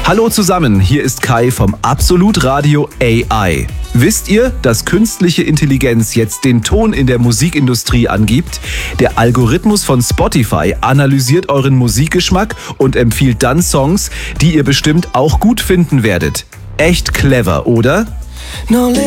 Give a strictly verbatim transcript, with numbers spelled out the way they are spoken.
Hallo zusammen, hier ist Kai vom Absolut Radio A I. Wisst ihr, dass künstliche Intelligenz jetzt den Ton in der Musikindustrie angibt? Der Algorithmus von Spotify analysiert euren Musikgeschmack und empfiehlt dann Songs, die ihr bestimmt auch gut finden werdet. Echt clever, oder?